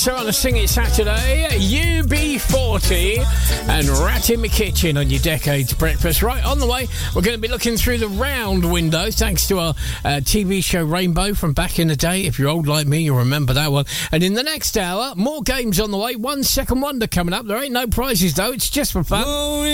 So on a Sing It Saturday, UB40 and Rat in My Kitchen on your Decades Breakfast. Right, on the way, we're going to be looking through the round window thanks to our TV show Rainbow from back in the day. If you're old like me, you'll remember that one. And in the next hour, more games on the way. 1 Second Wonder coming up. There ain't no prizes, though. It's just for fun.